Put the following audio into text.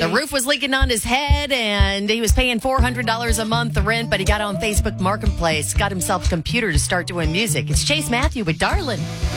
roof was leaking on his head, and he was paying $400 a month the rent, but he got on Facebook Marketplace, got himself a computer to start doing music. It's Chase Matthew with Darlin'.